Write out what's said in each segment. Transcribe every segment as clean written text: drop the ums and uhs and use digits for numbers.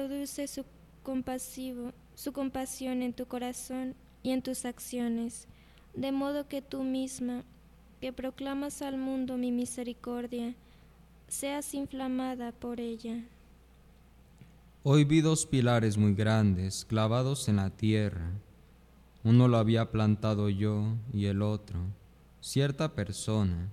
introduce su compasión en tu corazón y en tus acciones, de modo que tú misma, que proclamas al mundo mi misericordia, seas inflamada por ella. Hoy vi dos pilares muy grandes clavados en la tierra. Uno lo había plantado yo y el otro, cierta persona.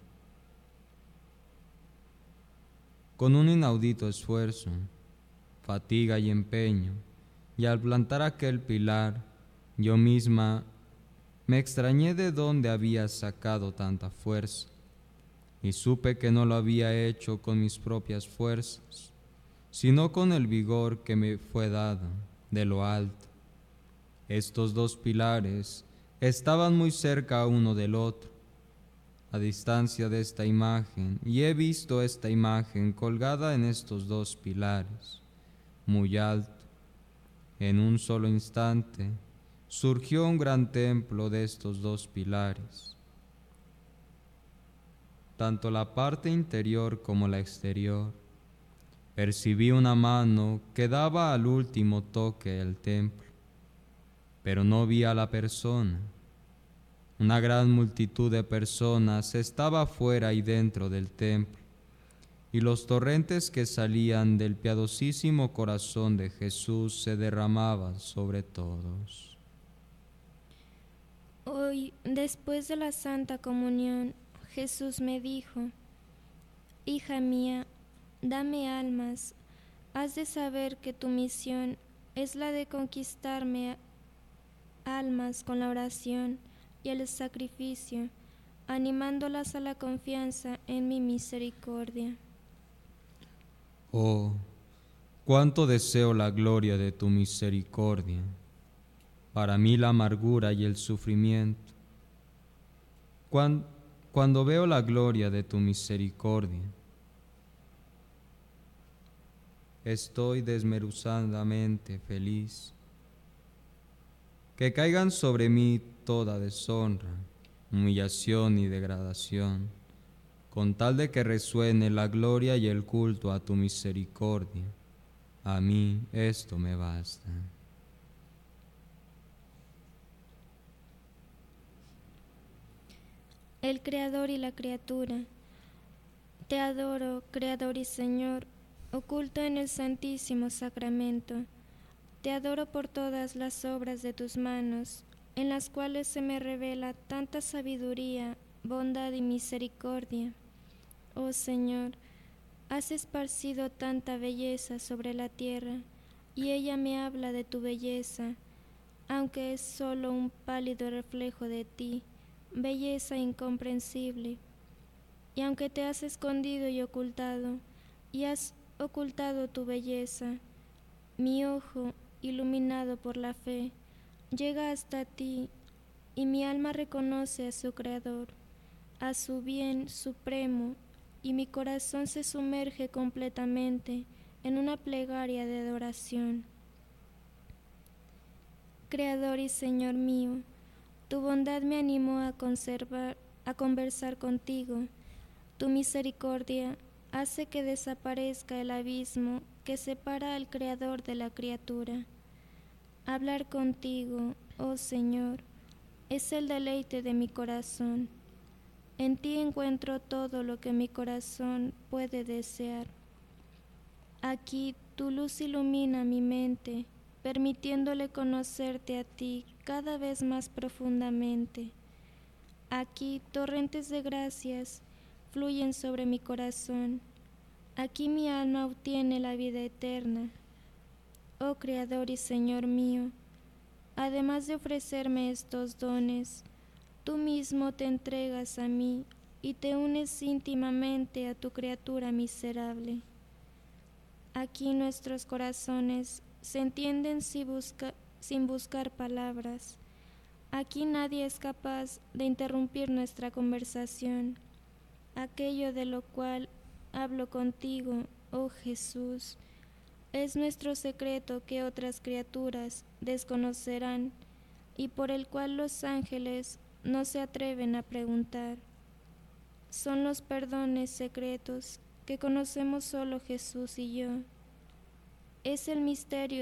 Con un inaudito esfuerzo, fatiga y empeño, y al plantar aquel pilar, yo misma me extrañé de dónde había sacado tanta fuerza, y supe que no lo había hecho con mis propias fuerzas, sino con el vigor que me fue dado de lo alto. Estos dos pilares estaban muy cerca uno del otro, a distancia de esta imagen, y he visto esta imagen colgada en estos dos pilares, muy alto. En un solo instante surgió un gran templo de estos dos pilares. Tanto la parte interior como la exterior. Percibí una mano que daba al último toque el templo, pero no vi a la persona. Una gran multitud de personas estaba fuera y dentro del templo, y los torrentes que salían del piadosísimo corazón de Jesús se derramaban sobre todos. Hoy, después de la Santa Comunión, Jesús me dijo: Hija mía, dame almas. Has de saber que tu misión es la de conquistarme almas con la oración y el sacrificio, animándolas a la confianza en mi misericordia. Oh, cuánto deseo la gloria de tu misericordia, para mí la amargura y el sufrimiento. Cuando veo la gloria de tu misericordia, estoy desmesuradamente feliz. Que caigan sobre mí toda deshonra, humillación y degradación, con tal de que resuene la gloria y el culto a tu misericordia. A mí esto me basta. El Creador y la criatura. Te adoro, Creador y Señor, oculto en el Santísimo Sacramento. Te adoro por todas las obras de tus manos, en las cuales se me revela tanta sabiduría, bondad y misericordia. Oh Señor, has esparcido tanta belleza sobre la tierra, y ella me habla de tu belleza, aunque es solo un pálido reflejo de ti, belleza incomprensible. Y aunque te has escondido y has ocultado tu belleza, mi ojo, iluminado por la fe, llega hasta ti, y mi alma reconoce a su Creador, a su bien supremo, y mi corazón se sumerge completamente en una plegaria de adoración. Creador y Señor mío, tu bondad me animó a conversar contigo. Tu misericordia hace que desaparezca el abismo que separa al Creador de la criatura. Hablar contigo, oh Señor, es el deleite de mi corazón. En ti encuentro todo lo que mi corazón puede desear. Aquí tu luz ilumina mi mente, permitiéndole conocerte a ti cada vez más profundamente. Aquí torrentes de gracias fluyen sobre mi corazón. Aquí mi alma obtiene la vida eterna. Oh Creador y Señor mío, además de ofrecerme estos dones, tú mismo te entregas a mí y te unes íntimamente a tu criatura miserable. Aquí nuestros corazones se entienden sin buscar palabras. Aquí nadie es capaz de interrumpir nuestra conversación. Aquello de lo cual hablo contigo, oh Jesús, es nuestro secreto que otras criaturas desconocerán y por el cual los ángeles no se atreven a preguntar. Son los perdones secretos que conocemos solo Jesús y yo. Es el misterio